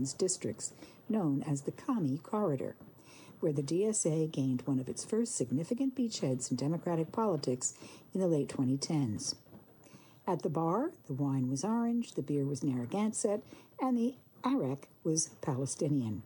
Women's Districts, known as the Kami Corridor, where the DSA gained one of its first significant beachheads in Democratic politics in the late 2010s. At the bar, the wine was orange, the beer was Narragansett, and the arak was Palestinian.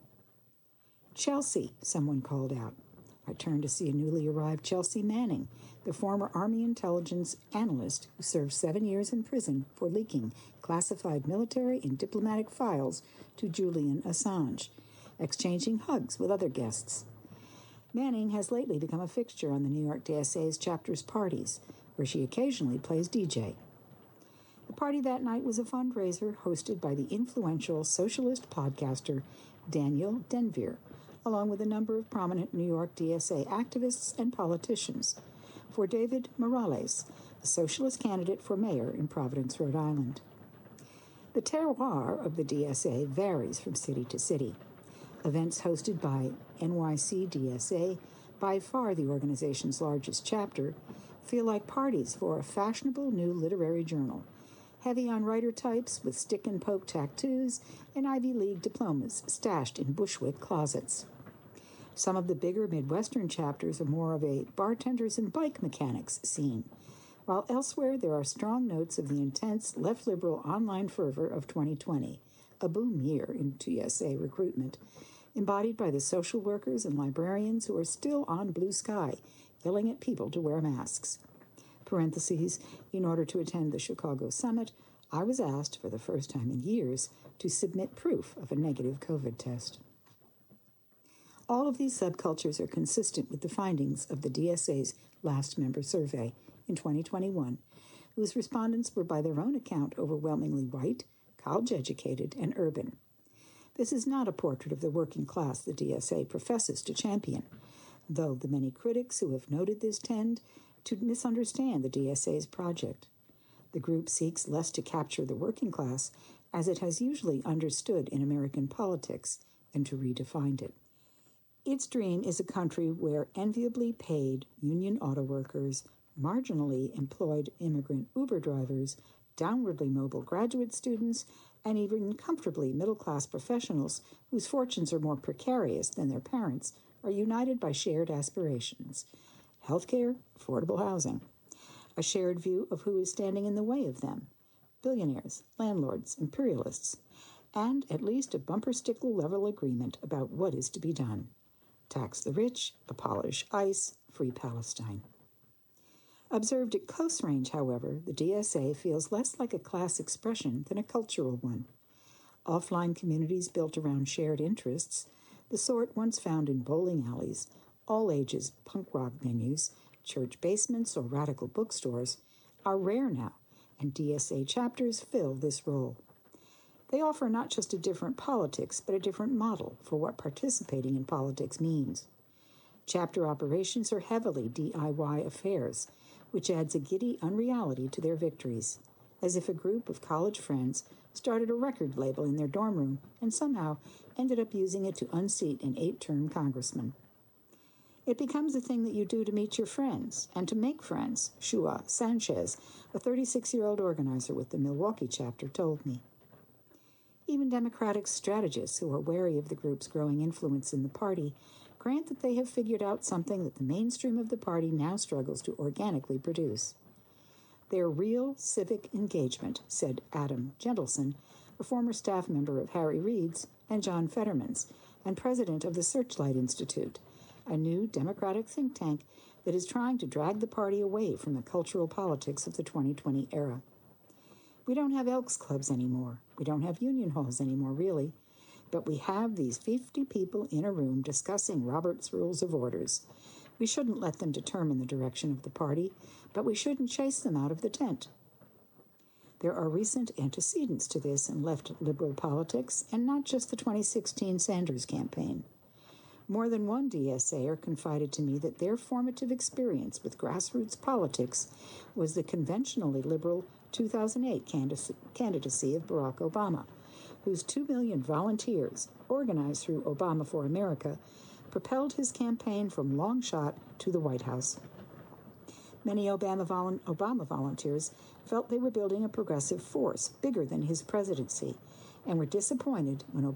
"Chelsea," someone called out. I turned to see a newly arrived Chelsea Manning, the former Army intelligence analyst who served 7 years in prison for leaking classified military and diplomatic files to Julian Assange, exchanging hugs with other guests. Manning has lately become a fixture on the New York DSA's chapter's parties, where she occasionally plays DJ. The party that night was a fundraiser hosted by the influential socialist podcaster Daniel Denvir, along with a number of prominent New York DSA activists and politicians, for David Morales, a socialist candidate for mayor in Providence, Rhode Island. The terroir of the DSA varies from city to city. Events hosted by NYC DSA, by far the organization's largest chapter, feel like parties for a fashionable new literary journal, heavy on writer types with stick-and-poke tattoos and Ivy League diplomas stashed in Bushwick closets. Some of the bigger Midwestern chapters are more of a bartenders and bike mechanics scene, while elsewhere there are strong notes of the intense left-liberal online fervor of 2020, a boom year in DSA recruitment, embodied by the social workers and librarians who are still on blue sky, yelling at people to wear masks. Parentheses, in order to attend the Chicago summit, I was asked for the first time in years to submit proof of a negative COVID test. All of these subcultures are consistent with the findings of the DSA's last member survey in 2021, whose respondents were by their own account overwhelmingly white, college-educated, and urban. This is not a portrait of the working class the DSA professes to champion, though the many critics who have noted this tend to misunderstand the DSA's project. The group seeks less to capture the working class, as it has usually understood in American politics, than to redefine it. Its dream is a country where enviably paid union auto workers, marginally employed immigrant Uber drivers, downwardly mobile graduate students, and even comfortably middle-class professionals whose fortunes are more precarious than their parents are united by shared aspirations: healthcare, affordable housing, a shared view of who is standing in the way of them: billionaires, landlords, imperialists, and at least a bumper-sticker-level agreement about what is to be done. Tax the rich, abolish ICE, free Palestine. Observed at close range, however, the DSA feels less like a class expression than a cultural one. Offline communities built around shared interests, the sort once found in bowling alleys, all-ages punk rock venues, church basements, or radical bookstores, are rare now, and DSA chapters fill this role. They offer not just a different politics, but a different model for what participating in politics means. Chapter operations are heavily DIY affairs, which adds a giddy unreality to their victories, as if a group of college friends started a record label in their dorm room and somehow ended up using it to unseat an 8-term congressman. It becomes a thing that you do to meet your friends and to make friends, Shua Sanchez, a 36-year-old organizer with the Milwaukee chapter, told me. Even Democratic strategists who are wary of the group's growing influence in the party grant that they have figured out something that the mainstream of the party now struggles to organically produce. Their real civic engagement, said Adam Gentleson, a former staff member of Harry Reid's and John Fetterman's, and president of the Searchlight Institute, a new Democratic think tank that is trying to drag the party away from the cultural politics of the 2020 era. We don't have Elks Clubs anymore. We don't have union halls anymore, really. But we have these 50 people in a room discussing Robert's Rules of Orders. We shouldn't let them determine the direction of the party, but we shouldn't chase them out of the tent. There are recent antecedents to this in left liberal politics, and not just the 2016 Sanders campaign. More than one DSAer confided to me that their formative experience with grassroots politics was the conventionally liberal 2008 candidacy of Barack Obama, whose 2 million volunteers, organized through Obama for America, propelled his campaign from long shot to the White House. Many Obama volunteers felt they were building a progressive force bigger than his presidency, and were disappointed when